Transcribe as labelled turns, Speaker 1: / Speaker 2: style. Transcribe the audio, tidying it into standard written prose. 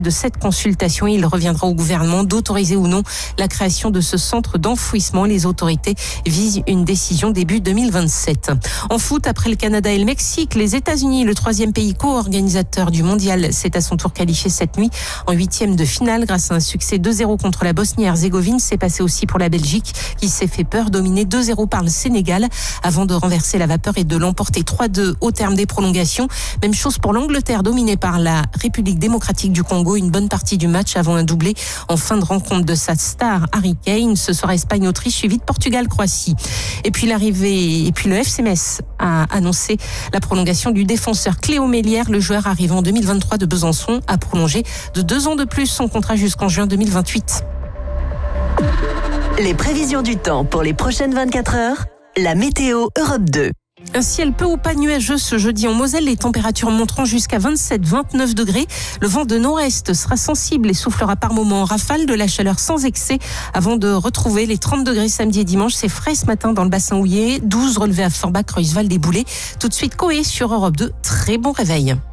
Speaker 1: de cette consultation. Il reviendra au gouvernement d'autoriser ou non la création de ce centre d'enfouissement. Les autorités visent une décision début 2027. En foot, après le Canada et le Mexique, les États-Unis, le troisième pays co-organisateur du mondial, s'est à son tour qualifié cette nuit en huitième de finale grâce à un succès 2-0 contre la Bosnie-Herzégovine. C'est passé aussi pour la Belgique qui s'est fait peur, dominé 2-0 par le Sénégal avant de renverser la vapeur et de l'emporter 3-2 au terme des prolongations. Même chose pour l'Angleterre, dominée par la République démocratique du Congo une bonne partie du match avant un doublé en fin de rencontre de sa star Harry Kane. Ce soir Espagne-Autriche suivi de Portugal-Croatie. Et puis le FC Metz a annoncé la prolongation du défenseur Cléo Mélière. Le joueur arrivant en 2023 de Besançon a prolongé de 2 ans de plus son contrat jusqu'en juin 2028.
Speaker 2: Les prévisions du temps pour les prochaines 24 heures, la météo Europe 2.
Speaker 1: Un ciel peu ou pas nuageux ce jeudi en Moselle, les températures monteront jusqu'à 27-29 degrés. Le vent de nord-est sera sensible et soufflera par moments en rafale, de la chaleur sans excès avant de retrouver les 30 degrés samedi et dimanche. C'est frais ce matin dans le bassin houillé, 12 relevés à Forbach, Reusswald et Boulay. Tout de suite Coé sur Europe 2, très bon réveil.